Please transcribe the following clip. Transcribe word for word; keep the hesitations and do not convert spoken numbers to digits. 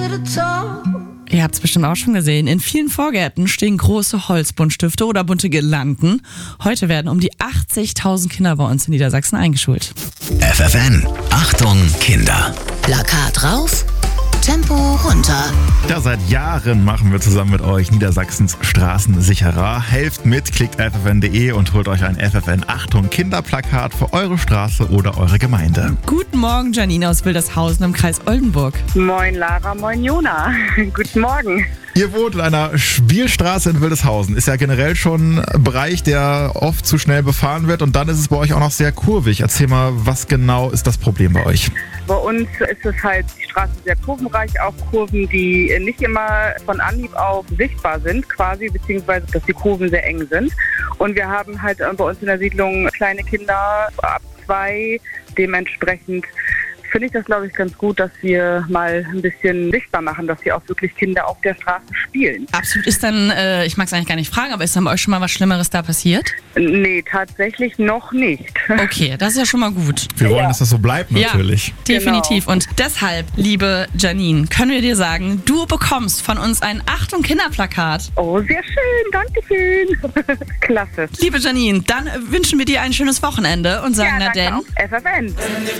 Ihr habt es bestimmt auch schon gesehen. In vielen Vorgärten stehen große Holzbuntstifte oder bunte Girlanden. Heute werden um die achtzigtausend Kinder bei uns in Niedersachsen eingeschult. F F N, Achtung Kinder. Plakat rauf, Tempo runter. Ja, seit Jahren machen wir zusammen mit euch Niedersachsens Straßen sicherer. Helft mit, klickt f f n punkt d e und holt euch ein F F N Achtung Kinderplakat für eure Straße oder eure Gemeinde. Guten Morgen, Janine aus Wildershausen im Kreis Oldenburg. Moin Lara, moin Jona. Guten Morgen. Ihr wohnt in einer Spielstraße in Wildeshausen. Ist ja generell schon ein Bereich, der oft zu schnell befahren wird. Und dann ist es bei euch auch noch sehr kurvig. Erzähl mal, was genau ist das Problem bei euch? Bei uns ist es halt die Straße sehr kurvenreich, auch Kurven, die nicht immer von Anhieb auf sichtbar sind quasi, beziehungsweise dass die Kurven sehr eng sind. Und wir haben halt bei uns in der Siedlung kleine Kinder ab zwei, dementsprechend finde ich das, glaube ich, ganz gut, dass wir mal ein bisschen sichtbar machen, dass hier auch wirklich Kinder auf der Straße spielen. Absolut. Ist dann, äh, ich mag es eigentlich gar nicht fragen, aber ist dann bei euch schon mal was Schlimmeres da passiert? Nee, tatsächlich noch nicht. Okay, das ist ja schon mal gut. Wir wollen, Ja. dass das so bleibt natürlich. Ja, definitiv. Genau. Und deshalb, liebe Janine, können wir dir sagen, du bekommst von uns ein Achtung Kinderplakat. Oh, sehr schön, danke schön. Klasse. Liebe Janine, dann wünschen wir dir ein schönes Wochenende und sagen, Ja, na danke denn... auch. F F N.